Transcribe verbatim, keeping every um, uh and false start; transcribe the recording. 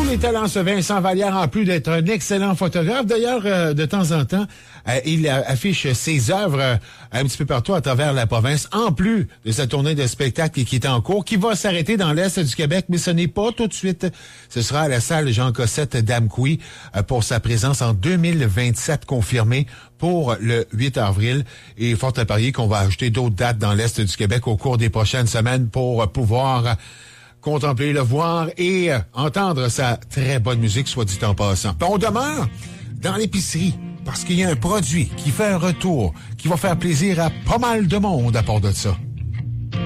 les talents, ce Vincent Vallière, en plus d'être un excellent photographe. D'ailleurs, euh, de temps en temps, euh, il affiche ses œuvres euh, un petit peu partout à travers la province, en plus de sa tournée de spectacle qui est en cours, qui va s'arrêter dans l'Est du Québec, mais ce n'est pas tout de suite. Ce sera à la salle Jean Cossette d'Amqui euh, pour sa présence en deux mille vingt-sept confirmée pour le huit avril. Et fort à parier qu'on va ajouter d'autres dates dans l'Est du Québec au cours des prochaines semaines pour pouvoir contempler, le voir et euh, entendre sa très bonne musique, soit dit en passant. Puis on demeure dans l'épicerie parce qu'il y a un produit qui fait un retour, qui va faire plaisir à pas mal de monde à part de ça.